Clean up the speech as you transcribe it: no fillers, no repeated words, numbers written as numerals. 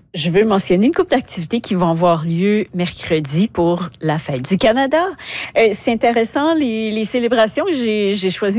Je veux mentionner une couple d'activités qui vont avoir lieu mercredi pour la Fête du Canada. C'est intéressant, les célébrations. J'ai choisi